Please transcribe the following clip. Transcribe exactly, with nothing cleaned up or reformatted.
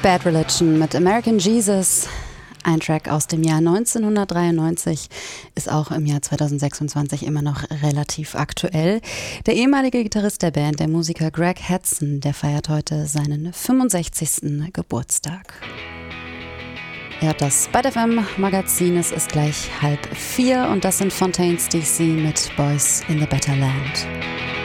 Bad Religion mit American Jesus. Ein Track aus dem Jahr neunzehnhundertdreiundneunzig, ist auch im Jahr zweitausendsechsundzwanzig immer noch relativ aktuell. Der ehemalige Gitarrist der Band, der Musiker Greg Hudson, der feiert heute seinen fünfundsechzigsten Geburtstag. Ihr hört das Byte F M Magazin, es ist gleich halb vier und das sind Fontaines D C mit Boys in the Better Land.